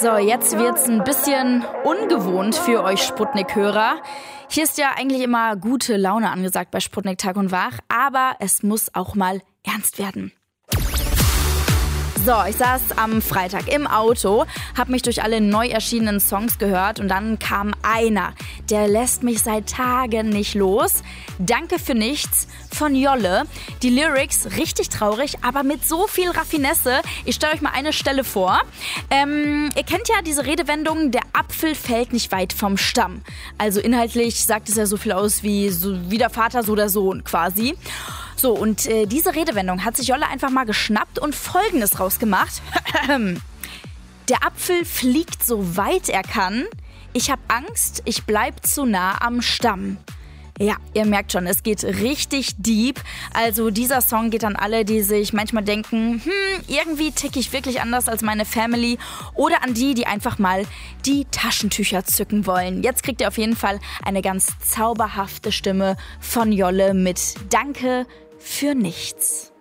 So, jetzt wird's ein bisschen ungewohnt für euch Sputnik-Hörer. Hier ist ja eigentlich immer gute Laune angesagt bei Sputnik Tag und Wach, aber es muss auch mal ernst werden. So, ich saß am Freitag im Auto, habe mich durch alle neu erschienenen Songs gehört und dann kam einer, der lässt mich seit Tagen nicht los. Danke für nichts von Jolle. Die Lyrics richtig traurig, aber mit so viel Raffinesse. Ich stelle euch mal eine Stelle vor. Ihr kennt ja diese Redewendung, der Apfel fällt nicht weit vom Stamm. Also inhaltlich sagt es ja so viel aus wie der Vater, so der Sohn quasi. So, und diese Redewendung hat sich Jolle einfach mal geschnappt und Folgendes rausgemacht. Der Apfel fliegt so weit er kann. Ich hab Angst, ich bleib zu nah am Stamm. Ja, ihr merkt schon, es geht richtig deep. Also dieser Song geht an alle, die sich manchmal denken, irgendwie ticke ich wirklich anders als meine Family. Oder an die einfach mal die Taschentücher zücken wollen. Jetzt kriegt ihr auf jeden Fall eine ganz zauberhafte Stimme von Jolle mit Danke für nichts.